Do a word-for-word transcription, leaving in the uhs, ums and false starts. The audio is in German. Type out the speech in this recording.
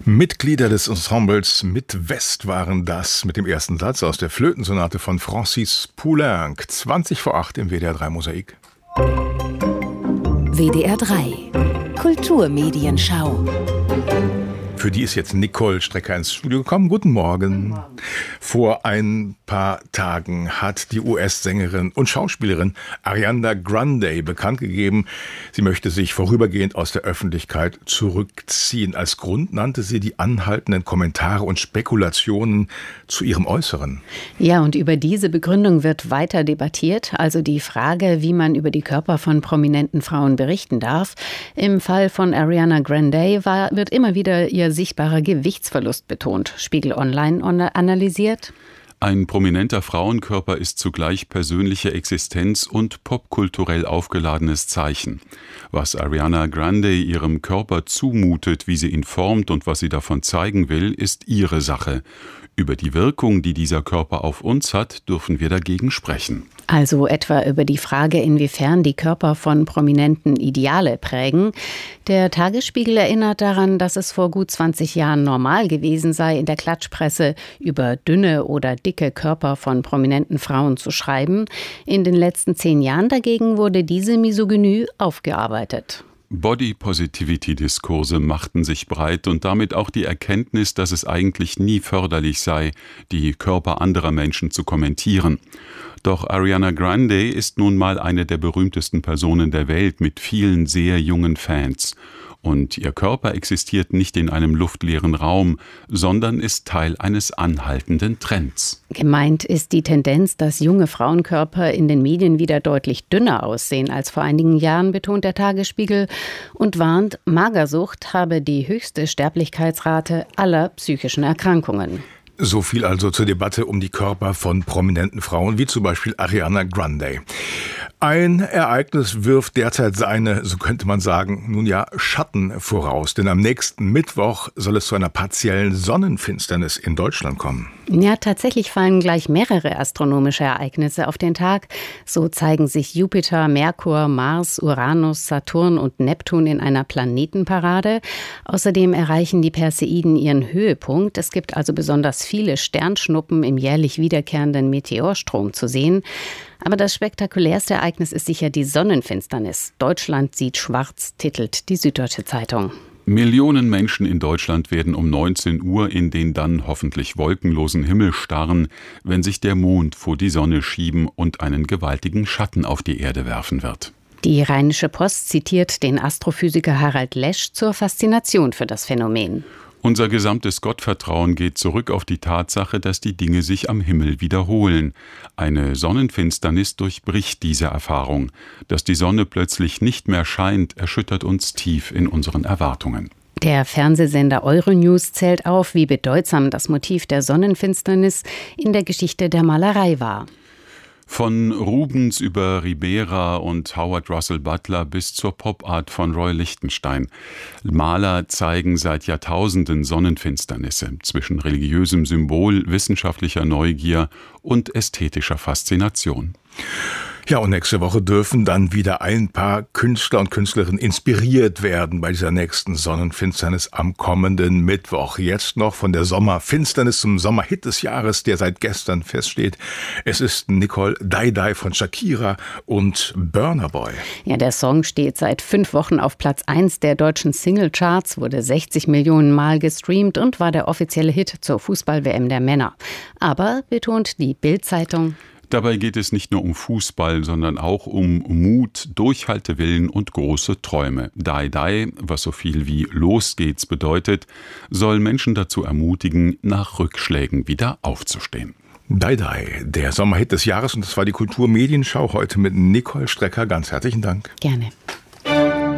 Mitglieder des Ensembles Mit-West waren das mit dem ersten Satz aus der Flötensonate von Francis Poulenc. zwanzig vor acht im W D R drei Mosaik. W D R drei Kulturmedienschau. Für die ist jetzt Nicole Strecker ins Studio gekommen. Guten Morgen. Guten Morgen. Vor ein paar Tagen hat die U S-Sängerin und Schauspielerin Ariana Grande bekannt gegeben, sie möchte sich vorübergehend aus der Öffentlichkeit zurückziehen. Als Grund nannte sie die anhaltenden Kommentare und Spekulationen zu ihrem Äußeren. Ja, und über diese Begründung wird weiter debattiert. Also die Frage, wie man über die Körper von prominenten Frauen berichten darf. Im Fall von Ariana Grande war, wird immer wieder ihr sichtbarer Gewichtsverlust betont. Spiegel Online analysiert. Ein prominenter Frauenkörper ist zugleich persönliche Existenz und popkulturell aufgeladenes Zeichen. Was Ariana Grande ihrem Körper zumutet, wie sie ihn formt und was sie davon zeigen will, ist ihre Sache. Über die Wirkung, die dieser Körper auf uns hat, dürfen wir dagegen sprechen. Also etwa über die Frage, inwiefern die Körper von Prominenten Ideale prägen. Der Tagesspiegel erinnert daran, dass es vor gut zwanzig Jahren normal gewesen sei, in der Klatschpresse über dünne oder dicke Körper von prominenten Frauen zu schreiben. In den letzten zehn Jahren dagegen wurde diese Misogynie aufgearbeitet. Body-Positivity-Diskurse machten sich breit und damit auch die Erkenntnis, dass es eigentlich nie förderlich sei, die Körper anderer Menschen zu kommentieren. Doch Ariana Grande ist nun mal eine der berühmtesten Personen der Welt mit vielen sehr jungen Fans. Und ihr Körper existiert nicht in einem luftleeren Raum, sondern ist Teil eines anhaltenden Trends. Gemeint ist die Tendenz, dass junge Frauenkörper in den Medien wieder deutlich dünner aussehen als vor einigen Jahren, betont der Tagesspiegel und warnt, Magersucht habe die höchste Sterblichkeitsrate aller psychischen Erkrankungen. So viel also zur Debatte um die Körper von prominenten Frauen, wie zum Beispiel Ariana Grande. Ein Ereignis wirft derzeit seine, so könnte man sagen, nun ja, Schatten voraus. Denn am nächsten Mittwoch soll es zu einer partiellen Sonnenfinsternis in Deutschland kommen. Ja, tatsächlich fallen gleich mehrere astronomische Ereignisse auf den Tag. So zeigen sich Jupiter, Merkur, Mars, Uranus, Saturn und Neptun in einer Planetenparade. Außerdem erreichen die Perseiden ihren Höhepunkt. Es gibt also besonders viele Sternschnuppen im jährlich wiederkehrenden Meteorstrom zu sehen. Aber das spektakulärste Ereignis ist sicher die Sonnenfinsternis. Deutschland sieht schwarz, titelt die Süddeutsche Zeitung. Millionen Menschen in Deutschland werden um neunzehn Uhr in den dann hoffentlich wolkenlosen Himmel starren, wenn sich der Mond vor die Sonne schieben und einen gewaltigen Schatten auf die Erde werfen wird. Die Rheinische Post zitiert den Astrophysiker Harald Lesch zur Faszination für das Phänomen. Unser gesamtes Gottvertrauen geht zurück auf die Tatsache, dass die Dinge sich am Himmel wiederholen. Eine Sonnenfinsternis durchbricht diese Erfahrung. Dass die Sonne plötzlich nicht mehr scheint, erschüttert uns tief in unseren Erwartungen. Der Fernsehsender Euronews zählt auf, wie bedeutsam das Motiv der Sonnenfinsternis in der Geschichte der Malerei war. Von Rubens über Ribera und Howard Russell Butler bis zur Popart von Roy Lichtenstein. Maler zeigen seit Jahrtausenden Sonnenfinsternisse zwischen religiösem Symbol, wissenschaftlicher Neugier und ästhetischer Faszination. Ja, und nächste Woche dürfen dann wieder ein paar Künstler und Künstlerinnen inspiriert werden bei dieser nächsten Sonnenfinsternis am kommenden Mittwoch. Jetzt noch von der Sommerfinsternis zum Sommerhit des Jahres, der seit gestern feststeht. Es ist Nicole Die Die von Shakira und Burna Boy. Ja, der Song steht seit fünf Wochen auf Platz eins der deutschen Singlecharts, wurde sechzig Millionen Mal gestreamt und war der offizielle Hit zur Fußball-W M der Männer. Aber, betont die Bild-Zeitung, dabei geht es nicht nur um Fußball, sondern auch um Mut, Durchhaltewillen und große Träume. Die Die, was so viel wie Los geht's bedeutet, soll Menschen dazu ermutigen, nach Rückschlägen wieder aufzustehen. Die Die, der Sommerhit des Jahres, und das war die Kulturmedienschau heute mit Nicole Strecker. Ganz herzlichen Dank. Gerne.